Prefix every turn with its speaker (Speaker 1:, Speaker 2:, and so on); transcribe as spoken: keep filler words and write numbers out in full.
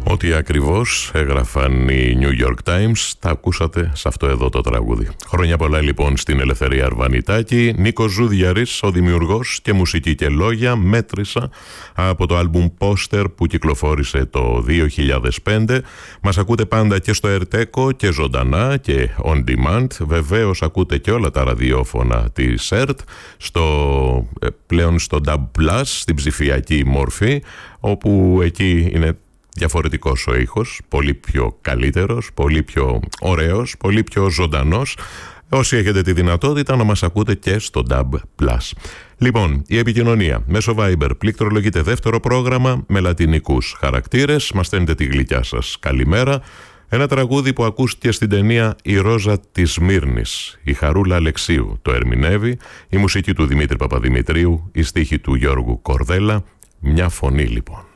Speaker 1: Ό,τι ακριβώς έγραφαν οι New York Times, τα ακούσατε σε αυτό εδώ το τραγούδι. Χρόνια πολλά λοιπόν στην Ελευθερία Αρβανιτάκη. Νίκος Ζούδιαρης, ο δημιουργός, και μουσική και λόγια, μέτρησα, από το άλμπουμ Poster που κυκλοφόρησε το δύο χιλιάδες πέντε. Μας ακούτε πάντα και στο Ερτέκο και ζωντανά και on demand. Βεβαίως ακούτε και όλα τα ραδιόφωνα της ΕΡΤ, στο, πλέον στο νταμπ πλας, στην ψηφιακή μορφή, όπου εκεί είναι διαφορετικός ο ήχος, πολύ πιο καλύτερος, πολύ πιο ωραίος, πολύ πιο ζωντανός. Όσοι έχετε τη δυνατότητα να μας ακούτε και στο νταμπ πλας. Λοιπόν, η επικοινωνία μέσω Viber πληκτρολογείται δεύτερο πρόγραμμα με λατινικούς χαρακτήρες. Μας στέλνετε τη γλυκιά σας καλημέρα. Ένα τραγούδι που ακούστηκε στην ταινία «Η Ρόζα της Σμύρνης». Η Χαρούλα Αλεξίου το ερμηνεύει, η μουσική του Δημήτρη Παπαδημητρίου, η στίχη του Γιώργου Κορδέλα. Μια φωνή λοιπόν.